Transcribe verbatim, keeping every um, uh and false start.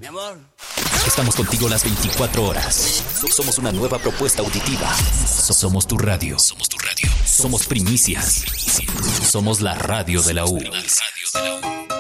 Mi amor. Estamos contigo las veinticuatro horas. Somos una nueva propuesta auditiva. Somos tu radio. Somos tu radio. Somos primicias. Somos la radio de la U.